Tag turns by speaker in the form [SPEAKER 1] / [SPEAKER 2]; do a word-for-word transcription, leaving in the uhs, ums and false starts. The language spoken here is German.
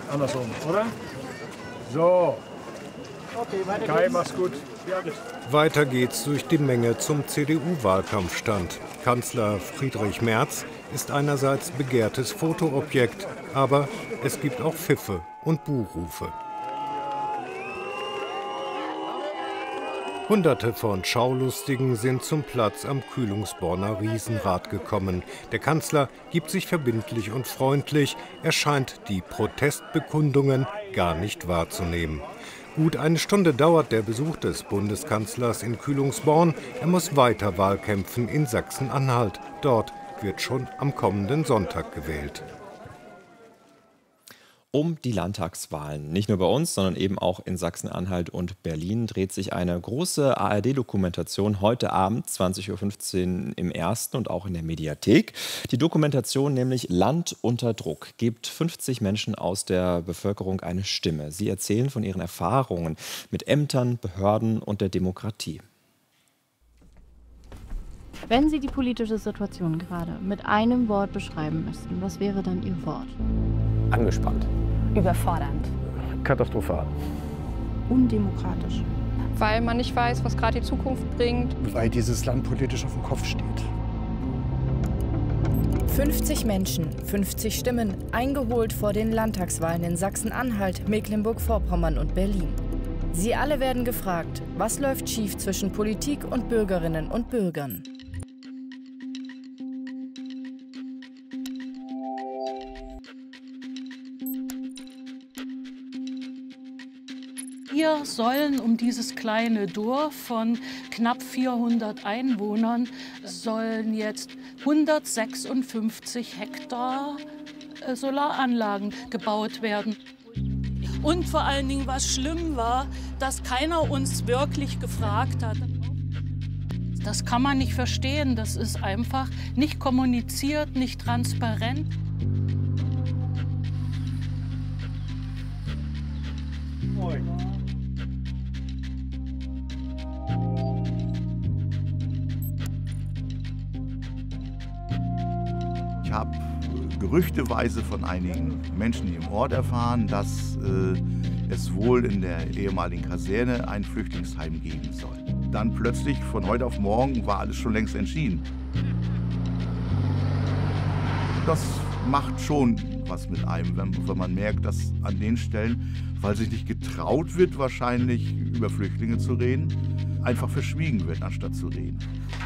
[SPEAKER 1] Andersrum, oder? So. Kai, mach's gut.
[SPEAKER 2] Weiter geht's durch die Menge zum C D U-Wahlkampfstand. Kanzler Friedrich Merz ist einerseits begehrtes Fotoobjekt, aber es gibt auch Pfiffe und Buhrufe. Hunderte von Schaulustigen sind zum Platz am Kühlungsborner Riesenrad gekommen. Der Kanzler gibt sich verbindlich und freundlich. Er scheint die Protestbekundungen gar nicht wahrzunehmen. Gut eine Stunde dauert der Besuch des Bundeskanzlers in Kühlungsborn. Er muss weiter Wahlkämpfen in Sachsen-Anhalt. Dort wird schon am kommenden Sonntag gewählt.
[SPEAKER 3] Um die Landtagswahlen. Nicht nur bei uns, sondern eben auch in Sachsen-Anhalt und Berlin dreht sich eine große A R D-Dokumentation heute Abend, zwanzig Uhr fünfzehn im Ersten und auch in der Mediathek. Die Dokumentation nämlich Land unter Druck gibt fünfzig Menschen aus der Bevölkerung eine Stimme. Sie erzählen von ihren Erfahrungen mit Ämtern, Behörden und der Demokratie.
[SPEAKER 4] Wenn Sie die politische Situation gerade mit einem Wort beschreiben müssten, was wäre dann Ihr Wort?
[SPEAKER 5] Angespannt.
[SPEAKER 6] Überfordernd.
[SPEAKER 1] Katastrophal.
[SPEAKER 4] Undemokratisch.
[SPEAKER 7] Weil man nicht weiß, was gerade die Zukunft bringt.
[SPEAKER 8] Weil dieses Land politisch auf dem Kopf steht.
[SPEAKER 9] fünfzig Menschen, fünfzig Stimmen, eingeholt vor den Landtagswahlen in Sachsen-Anhalt, Mecklenburg-Vorpommern und Berlin. Sie alle werden gefragt, was läuft schief zwischen Politik und Bürgerinnen und Bürgern.
[SPEAKER 10] Wir sollen um dieses kleine Dorf von knapp vierhundert Einwohnern sollen jetzt hundertsechsundfünfzig Hektar Solaranlagen gebaut werden. Und vor allen Dingen, was schlimm war, dass keiner uns wirklich gefragt hat. Das kann man nicht verstehen. Das ist einfach nicht kommuniziert, nicht transparent.
[SPEAKER 11] Ich habe gerüchteweise von einigen Menschen hier im Ort erfahren, dass äh, es wohl in der ehemaligen Kaserne ein Flüchtlingsheim geben soll. Dann plötzlich, von heute auf morgen, war alles schon längst entschieden. Das macht schon was mit einem, wenn, wenn man merkt, dass an den Stellen, weil sich nicht getraut wird, wahrscheinlich über Flüchtlinge zu reden, einfach verschwiegen wird, anstatt zu reden.